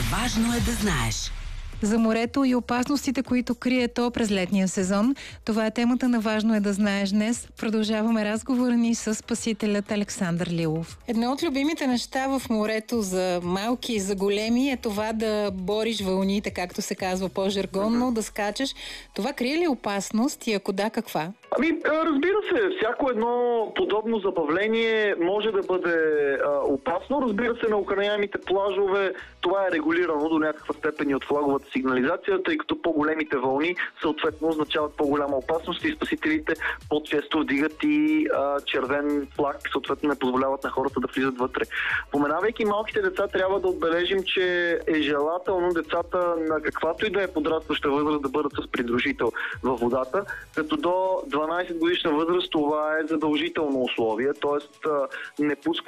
Важно е да знаеш. За морето и опасностите, които крие то през летния сезон. Това е темата на Важно е да знаеш днес. Продължаваме разговора ни с спасителят Александър Лилов. Едно от любимите неща в морето за малки и за големи е това да бориш вълните, както се казва по-жаргонно, да скачаш. Това крие ли опасност и ако да, каква? Разбира се, всяко едно подобно забавление може да бъде опасно. Разбира се, на охраняемите плажове това е регулирано до някаква степен и от флаговата сигнализация, тъй като по-големите вълни съответно означават по-голяма опасност и спасителите по-често вдигат и червен флаг, съответно не позволяват на хората да влизат вътре. Поменавайки малките деца, трябва да отбележим, че е желателно децата на каквато и да е подрастваща възраст да бъдат с придружител във водата, като до 12 годишна възраст това е задължително условие, т.е. не пускат